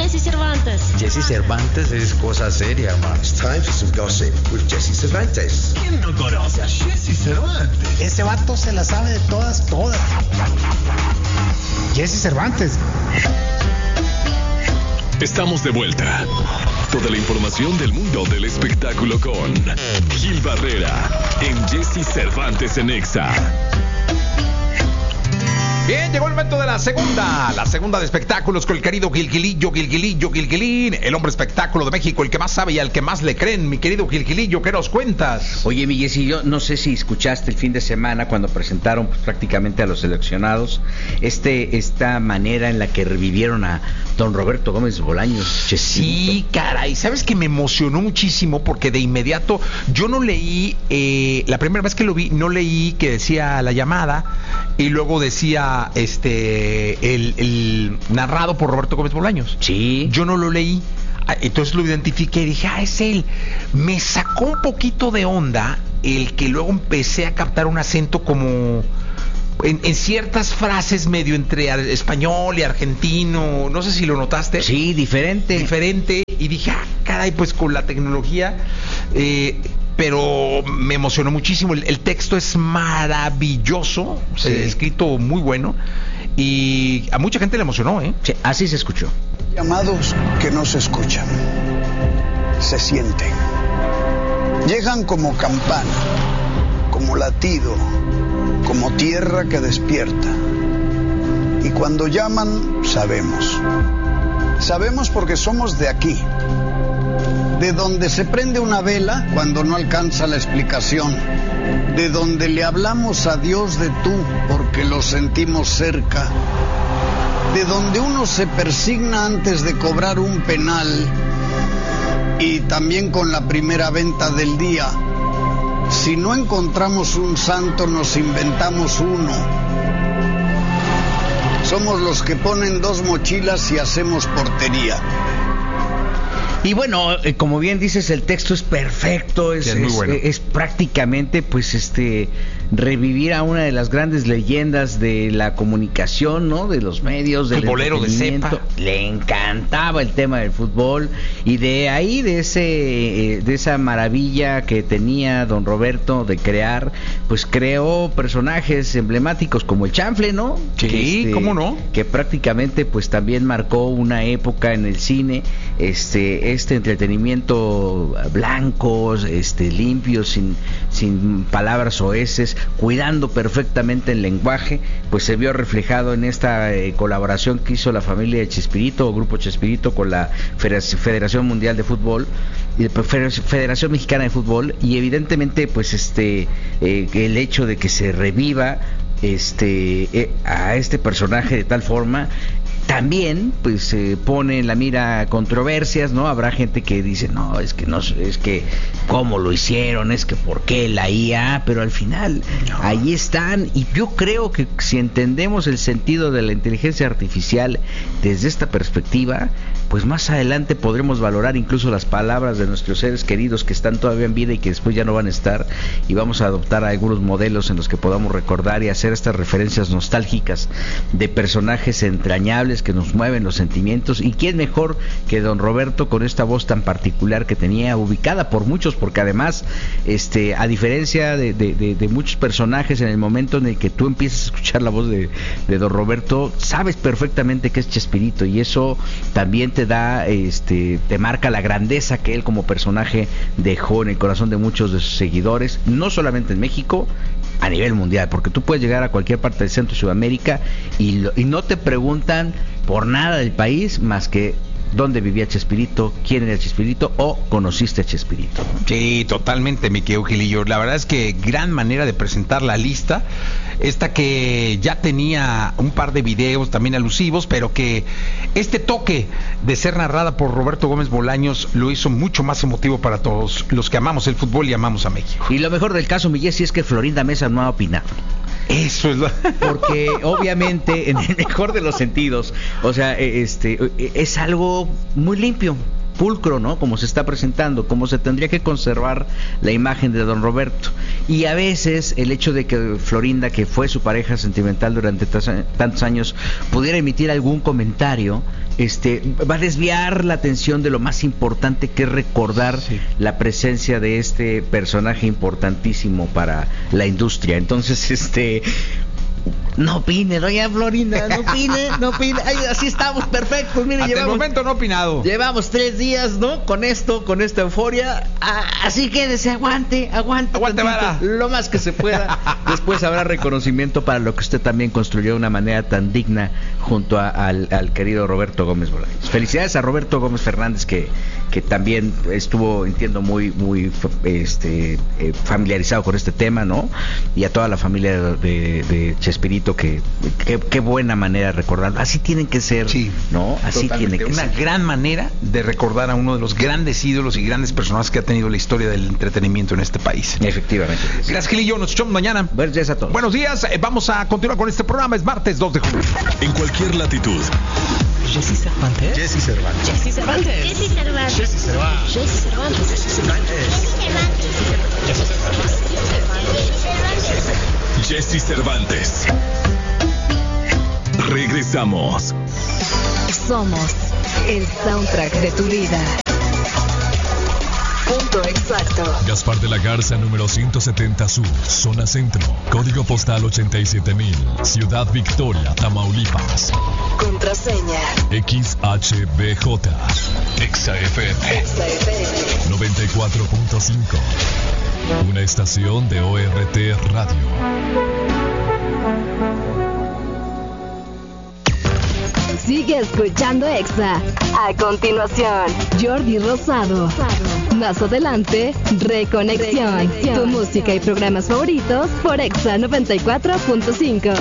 Jesse Cervantes. Jesse Cervantes es cosa seria, hermano. It's time for some gossip with Jesse Cervantes. ¿Quién no conoce a Jesse Cervantes? Ese vato se la sabe de todas. Jesse Cervantes. Estamos de vuelta. Toda la información del mundo del espectáculo con Gil Barrera en Jesse Cervantes en Exa. Bien, llegó el momento de la segunda de espectáculos con el querido Gilgilín, el hombre espectáculo de México, el que más sabe y al que más le creen. Mi querido Gilgilillo, ¿qué nos cuentas? Oye, mi Jessy, yo no sé si escuchaste el fin de semana cuando presentaron pues, prácticamente a los seleccionados esta manera en la que revivieron a don Roberto Gómez Bolaños. Sí, caray, ¿sabes que me emocionó muchísimo? Porque de inmediato yo no leí, la primera vez que lo vi, no leí que decía la llamada y luego decía el narrado por Roberto Gómez Bolaños. Sí. Yo no lo leí. Entonces lo identifiqué y dije, es él. Me sacó un poquito de onda el que luego empecé a captar un acento como en ciertas frases medio entre español y argentino. No sé si lo notaste. Sí, diferente. Y dije, caray, pues con la tecnología... pero me emocionó muchísimo. El texto es maravilloso, sí. Escrito muy bueno y a mucha gente le emocionó, ¿eh? Sí, así se escuchó. Llamados que no se escuchan, se sienten. Llegan como campana, como latido, como tierra que despierta. Y cuando llaman, sabemos. Sabemos porque somos de aquí. De donde se prende una vela cuando no alcanza la explicación, de donde le hablamos a Dios de tú porque lo sentimos cerca, de donde uno se persigna antes de cobrar un penal y también con la primera venta del día. Si no encontramos un santo, nos inventamos uno. Somos los que ponen 2 mochilas y hacemos portería. Y bueno, como bien dices, el texto es perfecto, es muy bueno. Es prácticamente pues revivir a una de las grandes leyendas de la comunicación, ¿no? De los medios, del futbolero de cepa. Le encantaba el tema del fútbol y de ahí de esa maravilla que tenía don Roberto de crear, pues creó personajes emblemáticos como el Chanfle, ¿no? Sí, ¿cómo no? Que prácticamente pues también marcó una época en el cine, este entretenimiento blancos, limpio, sin palabras soeces, cuidando perfectamente el lenguaje, pues se vio reflejado en esta colaboración que hizo la familia de Chespirito o Grupo Chespirito con la Federación Mundial de Fútbol y Federación Mexicana de Fútbol, y evidentemente pues el hecho de que se reviva a este personaje de tal forma también pues se pone en la mira controversias, ¿no? Habrá gente que dice, no, es que cómo lo hicieron, es que por qué la IA, pero al final ahí están, y yo creo que si entendemos el sentido de la inteligencia artificial desde esta perspectiva, pues más adelante podremos valorar incluso las palabras de nuestros seres queridos que están todavía en vida y que después ya no van a estar, y vamos a adoptar algunos modelos en los que podamos recordar y hacer estas referencias nostálgicas de personajes entrañables que nos mueven los sentimientos. Y quién mejor que don Roberto, con esta voz tan particular que tenía, ubicada por muchos, porque además a diferencia de muchos personajes, en el momento en el que tú empiezas a escuchar la voz de don Roberto, sabes perfectamente que es Chespirito, y eso también te da, te marca la grandeza que él como personaje dejó en el corazón de muchos de sus seguidores, no solamente en México, a nivel mundial, porque tú puedes llegar a cualquier parte del Centro y Sudamérica y no te preguntan por nada del país más que dónde vivía Chespirito, quién era Chespirito o conociste a Chespirito, ¿no? Sí, totalmente, mi querido Gilillo. La verdad es que gran manera de presentar la lista, esta que ya tenía un par de videos también alusivos, pero que este toque de ser narrada por Roberto Gómez Bolaños lo hizo mucho más emotivo para todos los que amamos el fútbol y amamos a México. Y lo mejor del caso, mi Jessy, es que Florinda Mesa no ha opinado. Eso es lo... Porque obviamente, en el mejor de los sentidos, o sea, es algo muy limpio, pulcro, ¿no? Como se está presentando, como se tendría que conservar la imagen de don Roberto. Y a veces el hecho de que Florinda, que fue su pareja sentimental durante tantos años, pudiera emitir algún comentario va a desviar la atención de lo más importante, que es recordar la presencia de este personaje importantísimo para la industria. Entonces, no opine, doña Florinda, no opine. Ay, así estamos, perfectos. Mire, hasta el momento no he opinado. Llevamos 3 días, ¿no? Con esta euforia. Así quédese, aguante vara. lo más que se pueda. Después habrá reconocimiento para lo que usted también construyó de una manera tan digna junto al querido Roberto Gómez Bolaños. Felicidades a Roberto Gómez Fernández, que también estuvo, entiendo, muy familiarizado con este tema, ¿no? Y a toda la familia de Chespirito, que qué buena manera de recordarlo. Así tienen que ser, ¿no? Así tiene que ser. Una gran manera de recordar a uno de los grandes ídolos y grandes personajes que ha tenido la historia del entretenimiento en este país. Efectivamente. Gracias, Gilillo. Nos escuchamos mañana. Buenos días a todos. Buenos días. Vamos a continuar con este programa. Es martes 2 de julio. En cualquier latitud. Jessy Cervantes. Jessy Cervantes. Jessy Cervantes. Jessy Cervantes. Jessy Cervantes. Jessy Cervantes. Jessy Cervantes. Regresamos. Somos el soundtrack de tu vida. Punto exacto. Gaspar de la Garza, número 170 Sur, zona centro, código postal 87,000, Ciudad Victoria, Tamaulipas. Contraseña XHBJ, XFM 94.5, una estación de ORT Radio. Sigue escuchando Exa. A continuación, Jordi Rosado. Más adelante, Reconexión. Tu música y programas favoritos por Exa 94.5.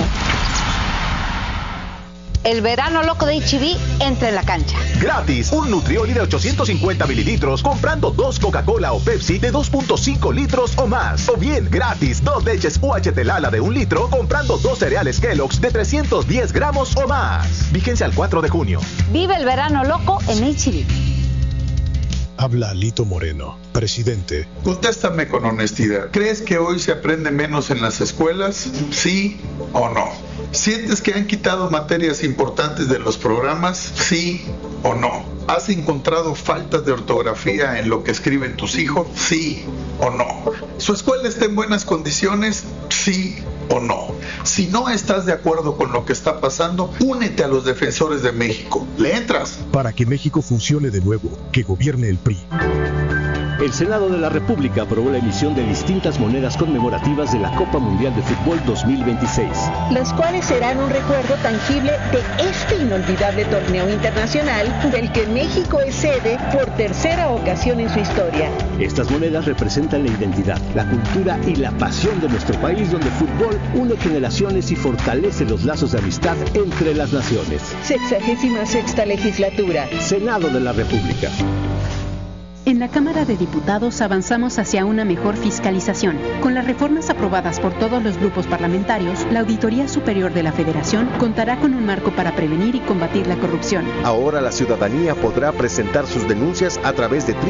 El verano loco de H-E-B entra en la cancha. Gratis, un Nutrioli de 850 mililitros comprando 2 Coca-Cola o Pepsi de 2.5 litros o más. O bien, gratis, 2 leches UHT Lala de 1 litro comprando 2 cereales Kellogg's de 310 gramos o más. Vigencia al 4 de junio. Vive el verano loco en H-E-B. Habla Alito Moreno, presidente. Contéstame con honestidad. ¿Crees que hoy se aprende menos en las escuelas? ¿Sí o no? ¿Sientes que han quitado materias importantes de los programas? ¿Sí o no? ¿Has encontrado faltas de ortografía en lo que escriben tus hijos? ¿Sí o no? ¿Su escuela está en buenas condiciones? ¿Sí o no? Si no estás de acuerdo con lo que está pasando, únete a los defensores de México. ¿Le entras? Para que México funcione de nuevo, que gobierne el PRI. El Senado de la República aprobó la emisión de distintas monedas conmemorativas de la Copa Mundial de Fútbol 2026. Las cuales serán un recuerdo tangible de este inolvidable torneo internacional del que México es sede por tercera ocasión en su historia. Estas monedas representan la identidad, la cultura y la pasión de nuestro país, donde el fútbol une generaciones y fortalece los lazos de amistad entre las naciones. 66ª legislatura. Senado de la República. En la Cámara de Diputados avanzamos hacia una mejor fiscalización. Con las reformas aprobadas por todos los grupos parlamentarios, la Auditoría Superior de la Federación contará con un marco para prevenir y combatir la corrupción. Ahora la ciudadanía podrá presentar sus denuncias a través de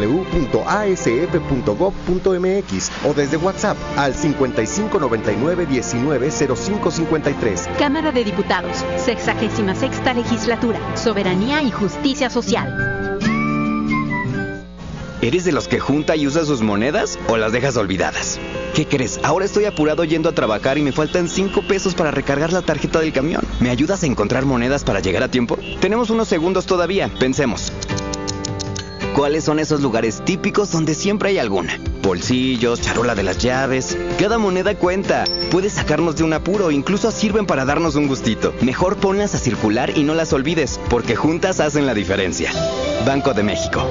www.asf.gov.mx o desde WhatsApp al 5599-190553. Cámara de Diputados, 66ª Legislatura, Soberanía y Justicia Social. ¿Eres de los que junta y usa sus monedas o las dejas olvidadas? ¿Qué crees? Ahora estoy apurado yendo a trabajar y me faltan 5 pesos para recargar la tarjeta del camión. ¿Me ayudas a encontrar monedas para llegar a tiempo? Tenemos unos segundos todavía, pensemos. ¿Cuáles son esos lugares típicos donde siempre hay alguna? Bolsillos, charola de las llaves. Cada moneda cuenta. Puede sacarnos de un apuro, incluso sirven para darnos un gustito. Mejor ponlas a circular y no las olvides, porque juntas hacen la diferencia. Banco de México.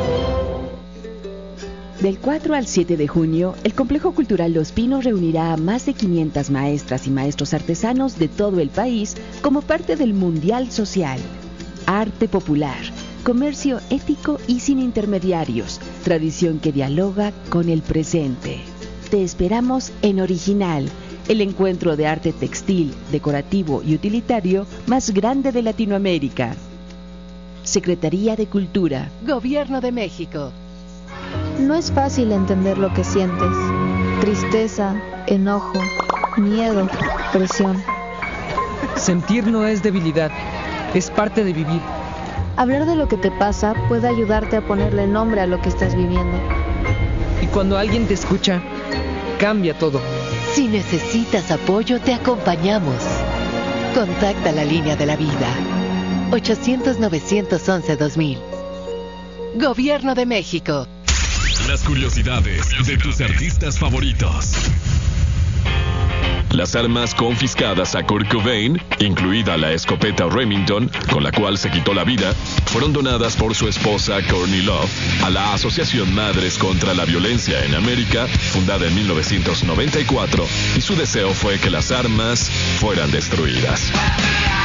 Del 4 al 7 de junio, el Complejo Cultural Los Pinos reunirá a más de 500 maestras y maestros artesanos de todo el país como parte del Mundial Social. Arte popular, comercio ético y sin intermediarios, tradición que dialoga con el presente. Te esperamos en Original, el encuentro de arte textil, decorativo y utilitario más grande de Latinoamérica. Secretaría de Cultura. Gobierno de México. No es fácil entender lo que sientes. Tristeza, enojo, miedo, presión. Sentir no es debilidad, es parte de vivir. Hablar de lo que te pasa puede ayudarte a ponerle nombre a lo que estás viviendo. Y cuando alguien te escucha, cambia todo. Si necesitas apoyo, te acompañamos. Contacta la línea de la vida. 800-911-2000. Gobierno de México. Las curiosidades de tus artistas favoritos. Las armas confiscadas a Kurt Cobain, incluida la escopeta Remington, con la cual se quitó la vida, fueron donadas por su esposa Courtney Love a la Asociación Madres contra la Violencia en América, fundada en 1994, y su deseo fue que las armas fueran destruidas.